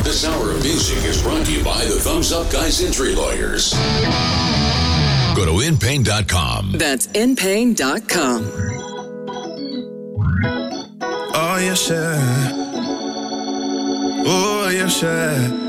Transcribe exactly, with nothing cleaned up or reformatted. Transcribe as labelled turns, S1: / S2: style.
S1: This hour of music is brought to you by the Thumbs Up Guys Injury Lawyers. Go to in pain dot com.
S2: That's in pain dot com.
S3: Oh, yes, yeah. Oh, yes, yeah.